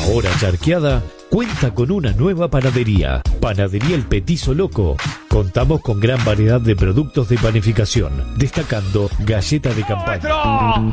Ahora Charqueada cuenta con una nueva panadería, Panadería El Petizo Loco. Contamos con gran variedad de productos de panificación, destacando galleta de campaña.